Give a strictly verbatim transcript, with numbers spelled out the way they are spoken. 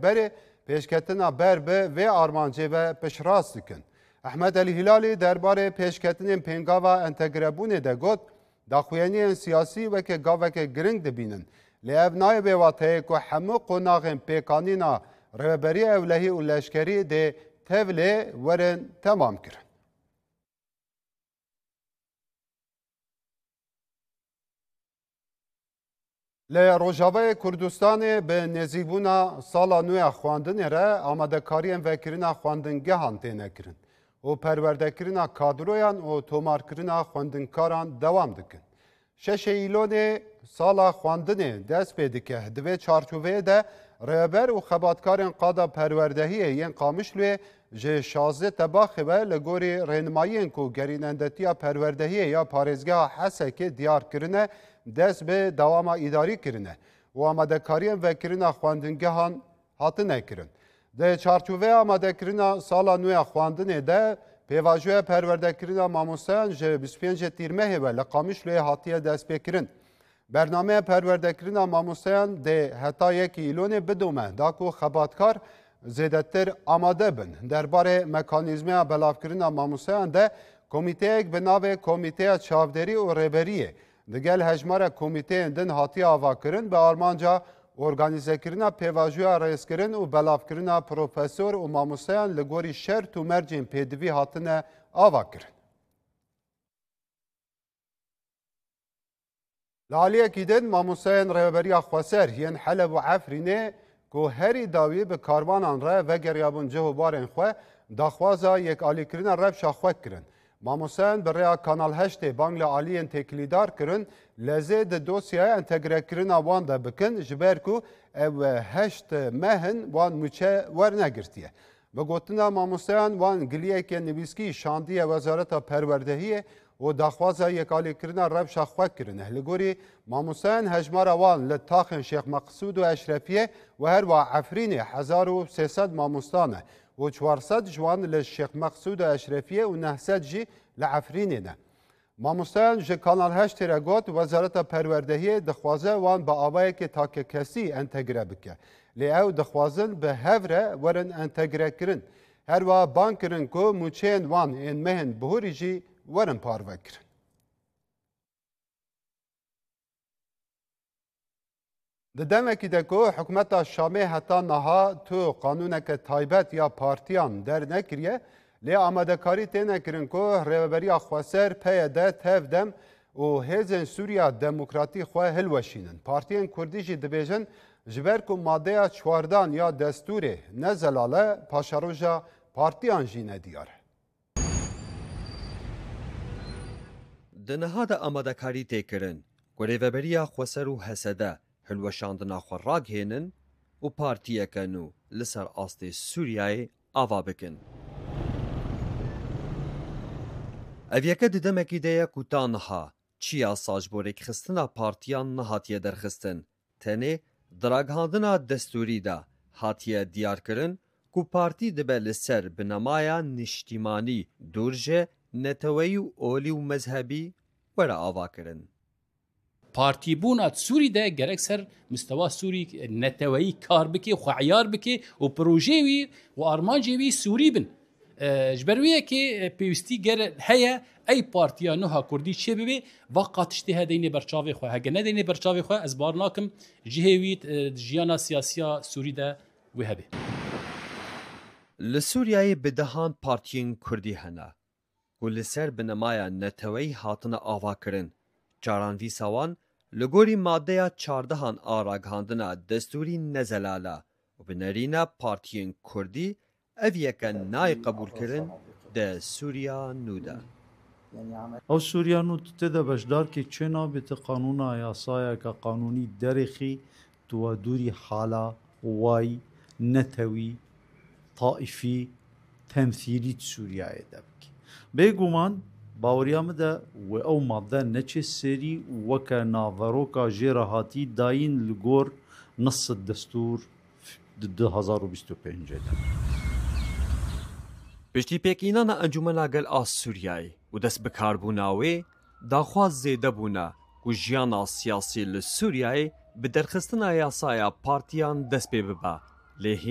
لبر پیشکتنا بر به و آرمانجه و پشراست دکن. احمد علی هلالی درباره پیشکتنین پنگاوا انتگرابون ده گوت داخوینی سیاسی و که گاوه که گرنگ دبینن. لیاب نایب واته که همه قناغین پیکانینا رهبری اولهی و لشکری ده تولي ورن تمام كرن. لروجاوه کردستان به نزیبونا سالا نوی خواندن را آماده کارین و کرنا خواندن گهان تینه کرن و پرورده کرنا کادرویان و تومار کرنا خواندن کاران دوام دکن. شش ایلون سالا خواندن دست پیدا که دوی چارچوبه ده رهبر و خباتکارن قادا پروردهی ین قامشلوی جه شازده تباخه و لگوری رنمایین کو گرینندتیا پروردهی یا پارزگاه حسه که دیار کرنه دست به دوام اداری کرنه و آماده کارین و کرنا خواندنگهان هاتنه کرن. ده چارچوبه آماده کرنا سالا نوی خواندن ده پیواجوه پرورده کرنا ماموسان جه بیست و پنج تیرمه و لقامشلوی هاتیه دست بکرن. برنامه پرورده کرنا ماموسیان ده حتی یک ایلون بدومه داکو خباتکار زیدتر آماده بن. درباره مکانیزم بلاف کرنا ماموسیان ده کمیته یک به نام کمیته چاودری و رهبریه. دگل هجمار کمیته اندن هاتی آوا کرن به آرمانجا ارگانیزه کرنا پیواجوه رئیس کرن و بلاف کرنا پروفسور و ماموسیان لگوری شرط و مرجین پیدوی هاتنه آوا کرن. لعلیه کیدن ماموسین رهبری خواسر هین حلب و عفرینه که هری داوی به کاروانان را و گریابون جه بارن خواه داخوازا یک آلی کرن رب شاخوک کرن. ماموسین برای کانال هشت بانگل آلیین تکلیدار کرن لزه ده دوسیه انتگره کرن وان ده بکن جبر که او هشت مهن وان مچه ور نگرتیه. به گوتنا ماموسین وان گلیه که نویسکی شاندیه وزارت پروردهیه و داخوازا یک آلی کرنا رب شاخوک کرنه. لگوری ماموسین هجمار وان لطاخن شیخ مقصود و اشرفیه و هر و عفرین هزار و سیصد ماموستانه و چوارصد جوان لشیخ مقصود و اشرفیه و نهصد جی لعفرینه نه. ماموسین جه کانال هشت را گوت وزارت پروردهی دخوازه وان با آوائه که تاک کسی انتگره بکه. لی او دخوازن به هفره ورن انتگره کرن. هر و بان کرن که موچین وان این مهن بهوری جی ورن پارو کرن. ده دمکی ده که حکومت شامی حتی نها تو قانونک تایبت یا پارتیان در نکریه لی آماده کاری تینه کرن که رهبری خواسر پی ده تف دم و هیزن سوریا دموکراتی خواه هلوشینن. پارتیان کردی جی دبیجن جبر که ماده چواردان یا دستور نزلاله پاشاروژا پارتیان جی ندیاره. دنها ده آماده کاری تکرن که رهبری خواسر و حسده هلوشاندنا خو راگ هینن و پارتیه کنو لسر آست سوریای آوا بکن. اویکه ددمکی ده کوتا نها چیا ساجبورک خستنا پارتیان نهاتیه درخستن تنه دراگهاندنا دستوری ده هاتیه دیار کرن که پارتی دبه لسر بنمایا نشتیمانی دورجه نتوی و اولی و مذهبی ورا آوا کرن. پارتی بونات سوری ده گرک سر مستوى سوری نتوی کار بکی و خعیار بکی و پروژهوی و آرمانجوی سوری بن. جبرویه که پیوستی گر هیا ای پارتیا نوها کردی چه ببی وقتشتی هدینی برچاوی خواه هگه ندینی برچاوی خواه از بار ناکم جهویت جیانا سیاسیا سوری ده و هبی. لسوریای بدهان پارتیین کردی هنه و لسر بنمایا نتوی هاتن آوا کرن. جاران وی سوان لگوری ماده چاردهان آراگهاندنا دستوری نزلاله و بنرین پارتیین کردی اویکا نای قبول کرن ده سوریا نوده. او سوریا نو تده بشدار که چنا بیت قانون یاسایا که قانونی درخی تو دوری حالا وای نتوی طائفی تمثیلی سوریای دبکی. بگومان باوریام ده و او ماده نچه سری وکا ناوروکا جیرهاتی داین لگور نص الدستور ده هزار و بیست و پنج ده. پشتی پیکینان انجمنا گل آس سوریای و دست بکاربوناوی داخواز زیده بونا که جیانا سیاسی لسوریای به درخستنا یاسایا پارتیان دست بببا.